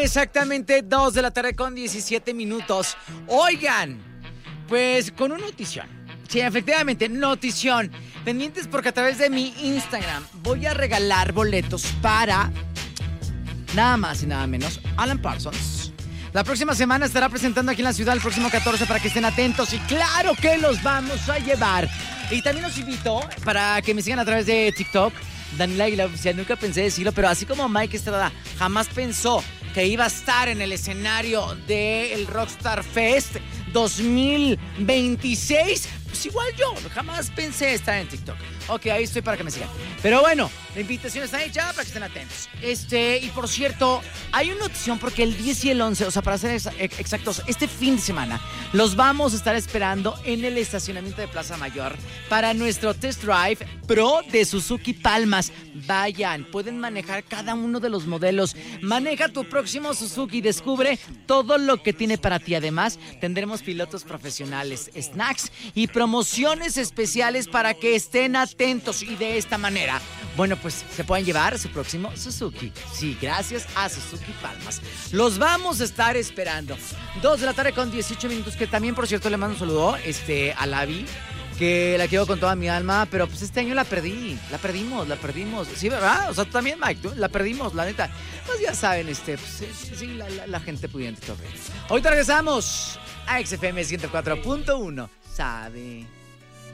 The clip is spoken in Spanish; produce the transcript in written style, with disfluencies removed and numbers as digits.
Exactamente 2 de la tarde con 17 minutos. Oigan, pues con una notición. Sí, efectivamente, notición. Pendientes porque a través de mi Instagram voy a regalar boletos para nada más y nada menos Alan Parsons. La próxima semana estará presentando aquí en la ciudad el próximo 14 para que estén atentos y claro que los vamos a llevar. Y también los invito para que me sigan a través de TikTok. Daniela Aguilar Oficial, nunca pensé decirlo, pero así como Mike Estrada jamás pensó que iba a estar en el escenario del Rockstar Fest 2026, pues igual yo jamás pensé estar en TikTok. Ok, ahí estoy para que me sigan. Pero bueno, la invitación está hecha para que estén atentos. Y por cierto, hay una opción porque el 10 y el 11, o sea, para ser exactos, este fin de semana, los vamos a estar esperando en el estacionamiento de Plaza Mayor para nuestro test drive Pro de Suzuki Palmas. Vayan, pueden manejar cada uno de los modelos. Maneja tu próximo Suzuki y descubre todo lo que tiene para ti. Además, tendremos pilotos profesionales, snacks y promociones especiales para que estén atentos. Y de esta manera, bueno, pues se pueden llevar su próximo Suzuki. Sí, gracias a Suzuki Palmas. Los vamos a estar esperando. 2 de la tarde con 18 minutos, que también, por cierto, le mando un saludo a Lavi, que la quiero con toda mi alma, pero pues este año la perdimos. Sí, ¿verdad? O sea, tú también, Mike, tú la perdimos, la neta. Pues ya saben, pues, sí, la gente pudiente. Ahorita regresamos a XFM 104.1. ¿Sabe?